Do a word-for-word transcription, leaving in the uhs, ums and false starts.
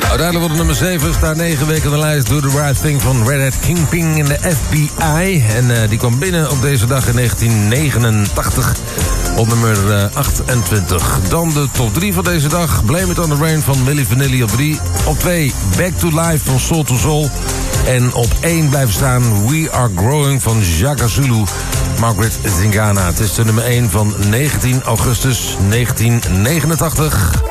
Uiteindelijk wordt het nummer zeven, staat negen weken op de lijst. Do the Right Thing van Red Hat Kingpin in de F B I. En uh, die kwam binnen op deze dag in negentien negenentachtig op nummer uh, achtentwintig. Dan de top drie van deze dag. Blame It On The Rain van Milli Vanilli op drie. Op twee, Back To Life van Soul To Soul. En op één blijven staan We Are Growing van Shaka Zulu, Margaret Zingana. Het is de nummer één van negentien augustus negentien negenentachtig.